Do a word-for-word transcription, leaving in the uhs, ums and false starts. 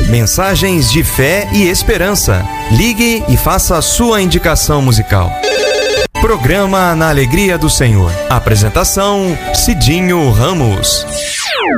Mensagens de fé e esperança. Ligue e faça a sua indicação musical. Programa Na Alegria do Senhor. Apresentação: Cidinho Ramos.